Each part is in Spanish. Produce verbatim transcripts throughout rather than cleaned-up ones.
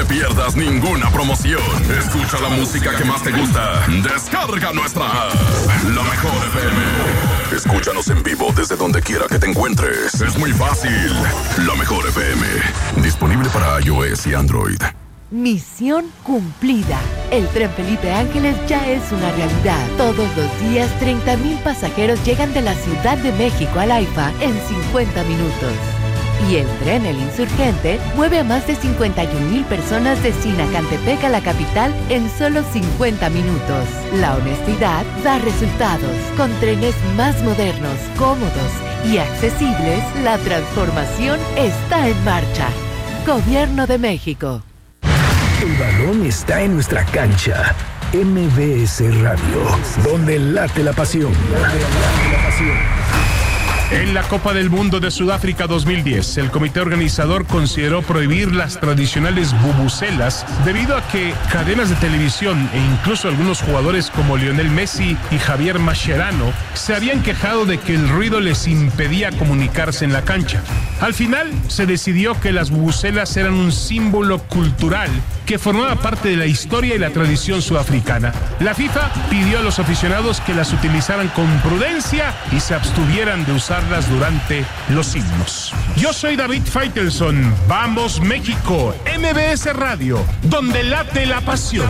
pierdas ninguna promoción. Escucha la música que más te gusta. Descarga nuestra app, La Mejor F M. Escúchanos en vivo desde donde quiera que te encuentres. Es muy fácil. La Mejor F M. Disponible para iOS y Android. Misión cumplida. El tren Felipe Ángeles ya es una realidad. Todos los días, treinta mil pasajeros llegan de la Ciudad de México al AIFA en cincuenta minutos. Y el tren El Insurgente mueve a más de cincuenta y un mil personas de Sinacantepec a la capital en solo cincuenta minutos. La honestidad da resultados. Con trenes más modernos, cómodos y accesibles, la transformación está en marcha. Gobierno de México. El balón está en nuestra cancha. M B S Radio, donde late la pasión. Donde late la pasión. En la Copa del Mundo de Sudáfrica dos mil diez, el comité organizador consideró prohibir las tradicionales bubucelas debido a que cadenas de televisión e incluso algunos jugadores como Lionel Messi y Javier Mascherano se habían quejado de que el ruido les impedía comunicarse en la cancha. Al final, se decidió que las bubucelas eran un símbolo cultural que formaba parte de la historia y la tradición sudafricana. La FIFA pidió a los aficionados que las utilizaran con prudencia y se abstuvieran de usarlas durante los himnos. Yo soy David Faitelson. Vamos México, M B S Radio, donde late la pasión.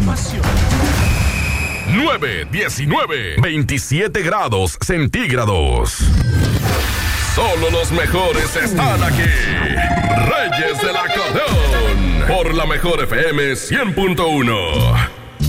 nueve, diecinueve, veintisiete grados centígrados. Solo los mejores están aquí. Reyes del Acordeón. Por La Mejor F M cien punto uno.